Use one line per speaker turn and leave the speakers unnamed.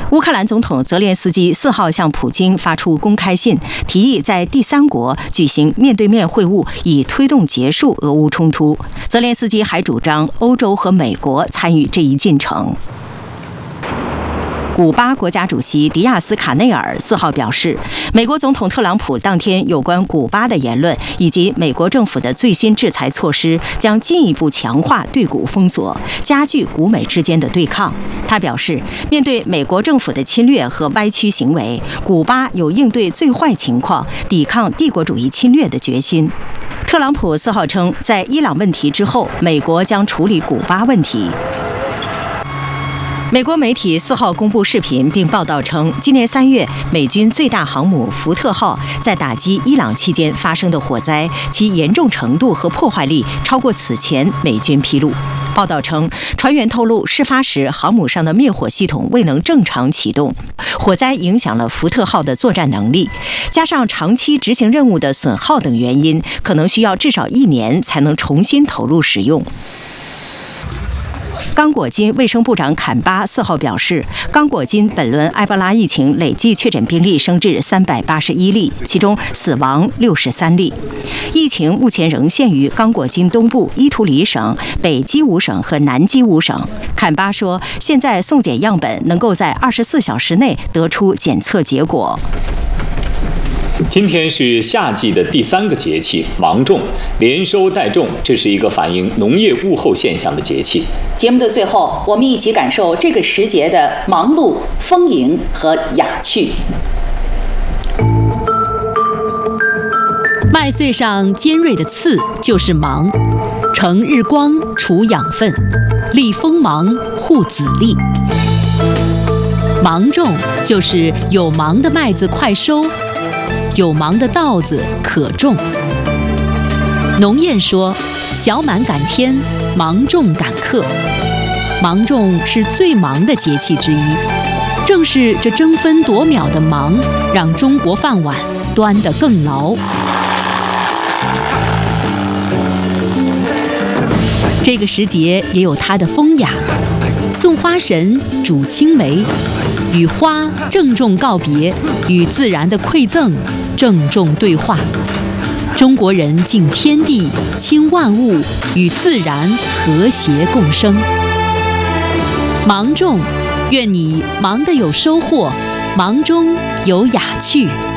乌克兰总统泽连斯基4号向普京发出公开信，提议在第三国举行面对面会晤，以推动结束俄乌冲突。泽连斯基还主张欧洲和美国参与这一进程。古巴国家主席迪亚斯卡内尔4号表示，美国总统特朗普当天有关古巴的言论以及美国政府的最新制裁措施，将进一步强化对古封锁，加剧古美之间的对抗。他表示，面对美国政府的侵略和歪曲行为，古巴有应对最坏情况、抵抗帝国主义侵略的决心。特朗普4号称，在伊朗问题之后，美国将处理古巴问题。美国媒体4号公布视频，并报道称，今年3月，美军最大航母福特号在打击伊朗期间发生的火灾，其严重程度和破坏力超过此前美军披露。报道称，船员透露，事发时航母上的灭火系统未能正常启动，火灾影响了福特号的作战能力，加上长期执行任务的损耗等原因，可能需要至少1年才能重新投入使用。刚果金卫生部长坎巴4号表示，刚果金本轮埃博拉疫情累计确诊病例升至381例，其中死亡63例。疫情目前仍限于刚果金东部伊图里省、北基伍省和南基伍省。坎巴说，现在送检样本能够在24小时内得出检测结果。
今天是夏季的第3个节气芒种，连收带种，这是一个反映农业物候现象的节气。
节目的最后，我们一起感受这个时节的忙碌、丰盈和雅趣。
麦穗上尖锐的刺就是芒，乘日光除养分，利锋芒护籽粒。芒种就是有芒的麦子快收，有芒的稻子可种。农谚说，小满赶天，芒种赶客。芒种是最忙的节气之一，正是这争分夺秒的忙，让中国饭碗端得更牢。这个时节也有它的风雅，送花神煮青梅，与花郑重告别，与自然的馈赠郑重对话。中国人敬天地，亲万物，与自然和谐共生。芒种，愿你忙得有收获，忙中有雅趣。